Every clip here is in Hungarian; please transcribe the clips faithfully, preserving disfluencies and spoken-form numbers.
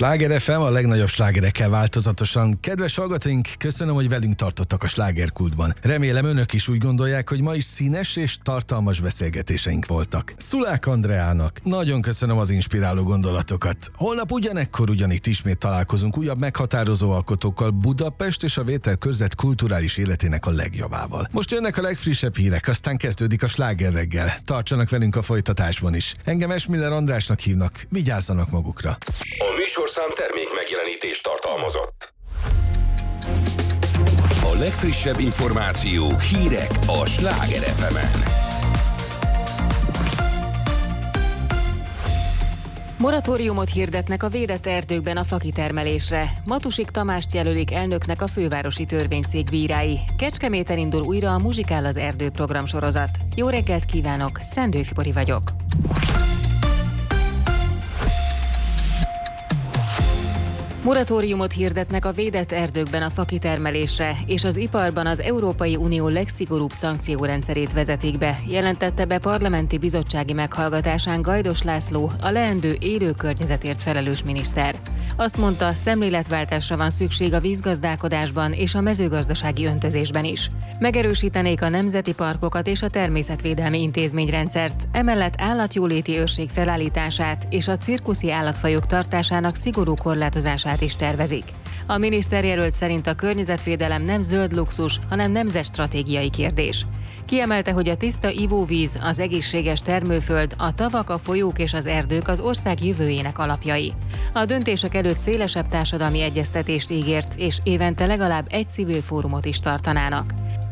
Sláger ef em, a legnagyobb slágerekkel változatosan. Kedves hallgatóink, köszönöm, hogy velünk tartottak a slágerkultban. Remélem önök is úgy gondolják, hogy ma is színes és tartalmas beszélgetéseink voltak. Szulák Andreának nagyon köszönöm az inspiráló gondolatokat. Holnap ugyanekkor ugyanitt ismét találkozunk újabb meghatározó alkotókkal, Budapest és a Vételkörzet kulturális életének a legjavával. Most jönnek a legfrissebb hírek, aztán kezdődik a sláger reggel. Tartsanak velünk a folytatásban is. Engem Esmiller Andrásnak hívnak, vigyázzanak magukra. A műsorszám termék megjelenítést tartalmazott. A legfrissebb információk, hírek a Sláger ef emen. Moratóriumot hirdetnek a védett erdőkben a fakitermelésre. Matusik Tamást jelölik elnöknek a fővárosi törvényszék bírái. Kecskeméten indul újra a Muzsikál az erdő program sorozat. Jó reggelt kívánok, Szendő Fibori vagyok. Moratóriumot hirdetnek a védett erdőkben a fakitermelésre, és az iparban az Európai Unió legszigorúbb szankciórendszerét vezetik be, jelentette be parlamenti bizottsági meghallgatásán Gajdos László, a leendő élő környezetért felelős miniszter. Azt mondta, szemléletváltásra van szükség a vízgazdálkodásban és a mezőgazdasági öntözésben is. Megerősítenék a nemzeti parkokat és a természetvédelmi intézményrendszert, emellett állatjóléti őrség felállítását és a cirkuszi állatfajok tartásának szigorú korlátozását is tervezik. A miniszterjelölt szerint a környezetvédelem nem zöld luxus, hanem nemzetstratégiai kérdés. Kiemelte, hogy a tiszta ivóvíz, az egészséges termőföld, a tavak, a folyók és az erdők az ország jövőjének alapjai. A döntések előtt szélesebb társadalmi egyeztetést ígért, és évente legalább egy civil fórumot is tartanának.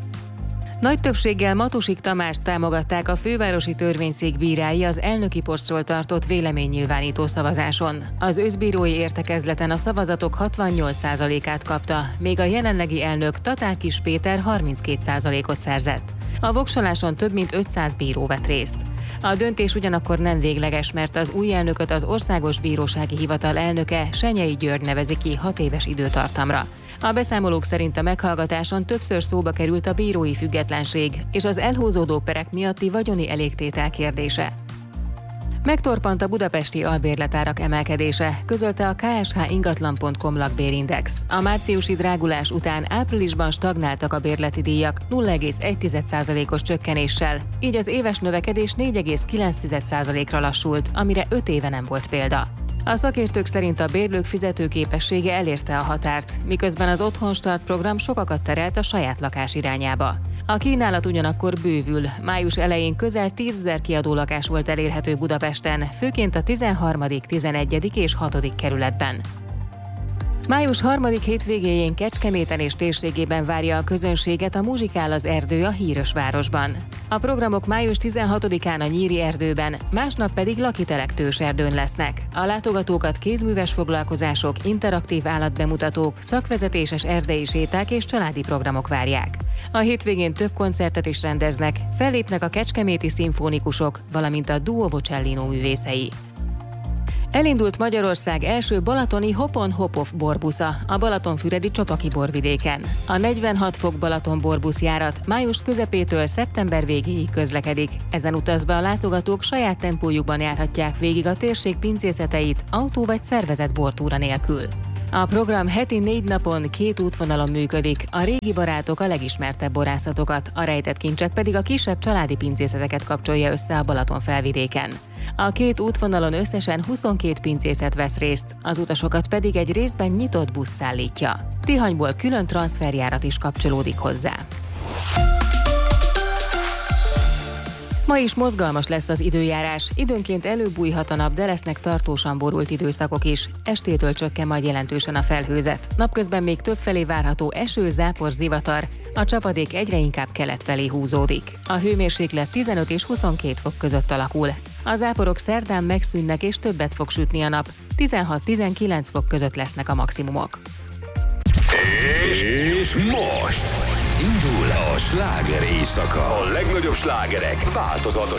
Nagy többséggel Matusik Tamást támogatták a fővárosi törvényszék bírái az elnöki posztról tartott véleménynyilvánító szavazáson. Az összbírói értekezleten a szavazatok hatvannyolc százalékát kapta, még a jelenlegi elnök Tatár Kis Péter harminckét százalékot szerzett. A voksoláson több mint ötszáz bíró vett részt. A döntés ugyanakkor nem végleges, mert az új elnököt az Országos Bírósági Hivatal elnöke, Senyei György nevezi ki hat éves időtartamra. A beszámolók szerint a meghallgatáson többször szóba került a bírói függetlenség és az elhúzódó perek miatti vagyoni elégtétel kérdése. Megtorpant a budapesti albérletárak emelkedése, közölte a ká es há ingatlan pont com lakbérindex. A márciusi drágulás után áprilisban stagnáltak a bérleti díjak nulla egész egy százalékos csökkenéssel, így az éves növekedés négy egész kilenc százalékra lassult, amire öt éve nem volt példa. A szakértők szerint a bérlők fizetőképessége elérte a határt, miközben az Otthonstart program sokakat terelt a saját lakás irányába. A kínálat ugyanakkor bővül. Május elején közel tízezer kiadó lakás volt elérhető Budapesten, főként a tizenharmadik, tizenegyedik és hatodik kerületben. Május harmadik hétvégéjén Kecskeméten és térségében várja a közönséget a Muzsikál az erdő a híres városban. A programok május tizenhatodikán a Nyíri erdőben, másnap pedig Lakitelek Tőserdőn lesznek. A látogatókat kézműves foglalkozások, interaktív állatbemutatók, szakvezetéses erdei séták és családi programok várják. A hétvégén több koncertet is rendeznek, fellépnek a kecskeméti szimfonikusok, valamint a Duo Vocellino művészei. Elindult Magyarország első balatoni Hopon-Hopov borbusza a Balatonfüredi Csopaki borvidéken. A negyvenhat fok Balaton borbusz járat május közepétől szeptember végéig közlekedik. Ezen utazva a látogatók saját tempójukban járhatják végig a térség pincészeteit autó vagy szervezett bortúra nélkül. A program heti négy napon két útvonalon működik, a régi barátok a legismertebb borászatokat, a rejtett kincsek pedig a kisebb családi pincészeteket kapcsolja össze a Balaton felvidéken. A két útvonalon összesen huszonkét pincészet vesz részt, az utasokat pedig egy részben nyitott busz szállítja. Tihanyból külön transzferjárat is kapcsolódik hozzá. Ma is mozgalmas lesz az időjárás, időnként előbújhat a nap, de lesznek tartósan borult időszakok is. Estétől csökken majd jelentősen a felhőzet. Napközben még többfelé várható eső, zápor, zivatar, a csapadék egyre inkább kelet felé húzódik. A hőmérséklet tizenöt és huszonkét fok között alakul. A záporok szerdán megszűnnek és többet fog sütni a nap, tizenhat-tizenkilenc fok között lesznek a maximumok. És most indul a sláger éjszaka. A legnagyobb slágerek változatos